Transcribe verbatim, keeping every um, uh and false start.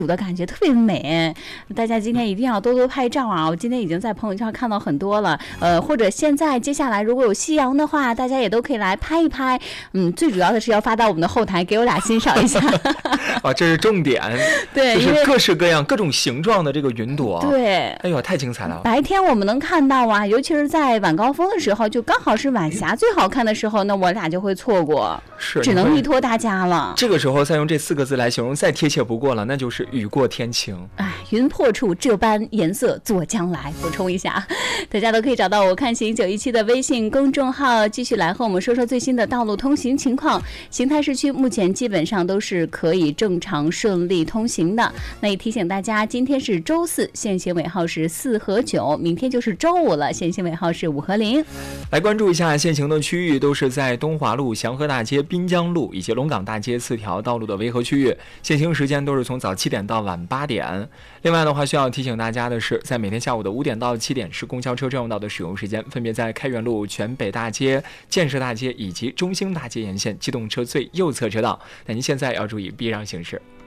的感觉特别美，大家今天一定要多多拍照啊！我今天已经在朋友圈看到很多了，呃，或者现在接下来如果有夕阳的话，大家也都可以来拍一拍。嗯，最主要的是要发到我们的后台，给我俩欣赏一下。 啊，这是重点。 对， 就是各式各样、各种形状的这个云朵。 对， 哎呦，太精彩了！ 白天我们能看到啊，尤其是在晚高峰的时候，就刚好是晚霞最好看的时候，那我俩就会错过， 是只能依托大家了。 这个时候再用这四个字来形容，再贴切不过了，那就是雨过天晴。 哎，云破处这般颜色作将来。补充一下，大家都可以找到我看行九一七的微信公众号，继续来和我们说说最新的道路通行情况。邢台市区目前基本上都是可以正常顺利通行的。那也提醒大家，今天是周四，限行尾号是四和九，明天就是周五了，限行尾号是五和零。 来关注一下限行的区域，都是在东华路、祥和大街、滨江路以及龙岗大街四条道路的维和区域，限行时间都是从早七点到晚八点。另外的话，需要提醒大家的是，在每天下午的五点到七点是公交车专用道的使用时间，分别在开元路、全北大街、建设大街以及中兴大街沿线机动车最右侧车道。那您现在要注意避让行驶。